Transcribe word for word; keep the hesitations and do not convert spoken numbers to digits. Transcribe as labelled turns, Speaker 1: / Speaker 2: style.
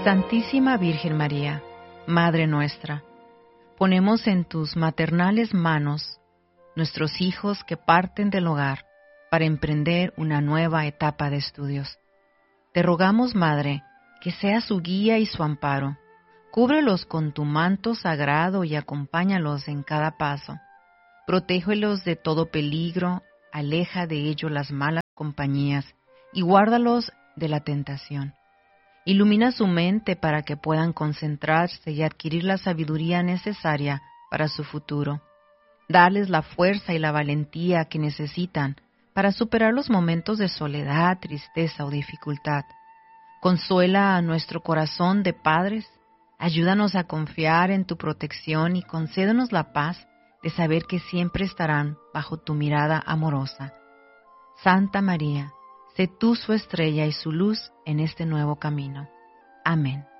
Speaker 1: Santísima Virgen María, Madre nuestra, ponemos en tus maternales manos nuestros hijos que parten del hogar para emprender una nueva etapa de estudios. Te rogamos, Madre, que seas su guía y su amparo. Cúbrelos con tu manto sagrado y acompáñalos en cada paso. Protégelos de todo peligro, aleja de ellos las malas compañías y guárdalos de la tentación. Ilumina su mente para que puedan concentrarse y adquirir la sabiduría necesaria para su futuro. Dales la fuerza y la valentía que necesitan para superar los momentos de soledad, tristeza o dificultad. Consuela a nuestro corazón de padres, ayúdanos a confiar en tu protección y concédenos la paz de saber que siempre estarán bajo tu mirada amorosa. Santa María, sé tú su estrella y su luz en este nuevo camino. Amén.